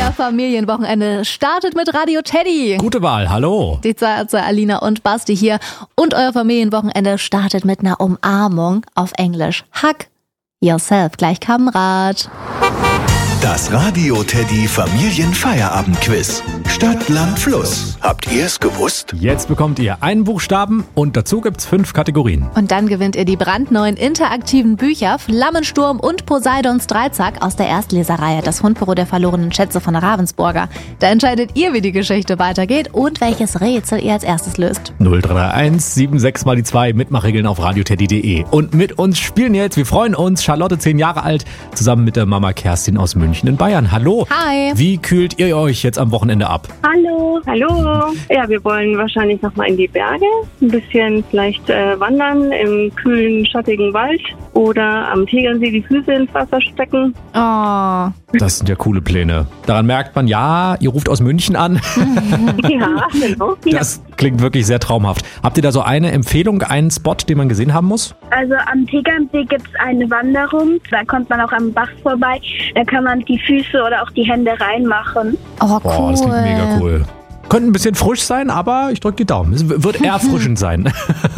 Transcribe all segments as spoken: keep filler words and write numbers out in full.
Euer Familienwochenende startet mit Radio Teddy. Gute Wahl, hallo. Die Zarte, Alina und Basti hier. Und euer Familienwochenende startet mit einer Umarmung auf Englisch. Hug yourself, gleich Kamerad. Das Radio Teddy Familienfeierabendquiz. Stadt, Land, Fluss. Habt ihr es gewusst? Jetzt bekommt ihr einen Buchstaben und dazu gibt's fünf Kategorien. Und dann gewinnt ihr die brandneuen interaktiven Bücher Flammensturm und Poseidons Dreizack aus der Erstleserreihe Das Fundbüro der verlorenen Schätze von Ravensburger. Da entscheidet ihr, wie die Geschichte weitergeht und welches Rätsel ihr als erstes löst. null drei drei eins sieben sechs mal die zwei Mitmachregeln auf radioteddy punkt de. Und mit uns spielen jetzt, wir freuen uns, Charlotte, zehn Jahre alt, zusammen mit der Mama Kerstin aus München in Bayern. Hallo. Hi. Wie kühlt ihr euch jetzt am Wochenende ab? Hallo. Hallo. Ja, wir wollen wahrscheinlich nochmal in die Berge, ein bisschen vielleicht äh, wandern im kühlen, schattigen Wald oder am Tegernsee die Füße ins Wasser stecken. Oh. Das sind ja coole Pläne. Daran merkt man, ja, ihr ruft aus München an. Ja, genau. Das klingt wirklich sehr traumhaft. Habt ihr da so eine Empfehlung, einen Spot, den man gesehen haben muss? Also am Tegernsee gibt es eine Wanderung, da kommt man auch am Bach vorbei, da kann man die Füße oder auch die Hände reinmachen. Oh, cool. Boah, das klingt mega cool. Könnte ein bisschen frisch sein, aber ich drücke die Daumen. Es wird eher erfrischend sein.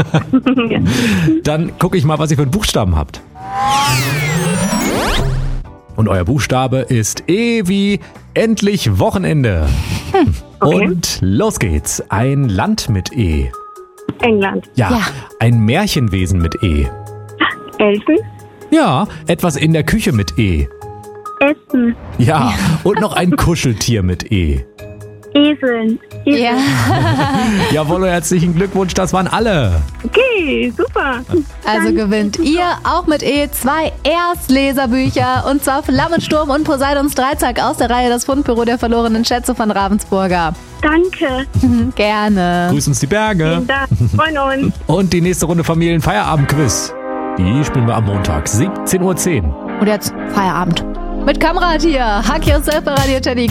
Dann gucke ich mal, was ihr für einen Buchstaben habt. Und euer Buchstabe ist E wie endlich Wochenende. Okay. Und los geht's. Ein Land mit E. England. Ja, Ja. ein Märchenwesen mit E. Elfen. Ja, etwas in der Küche mit E. Essen, Ja, und noch ein Kuscheltier mit E. Eseln. Esel. Ja. Jawohl, herzlichen Glückwunsch, das waren alle. Okay, super. Also gewinnt ihr auch mit E zwei Erstleserbücher und zwar Flammensturm und Poseidons Dreizack aus der Reihe Das Fundbüro der verlorenen Schätze von Ravensburger. Danke. Gerne. Grüß uns die Berge. Vielen Dank. Freuen uns. Und die nächste Runde Familienfeierabendquiz. Die spielen wir am Montag, siebzehn Uhr zehn. Und jetzt Feierabend. Mit Kamerad hier. Hug yourself bei Radio Teddy.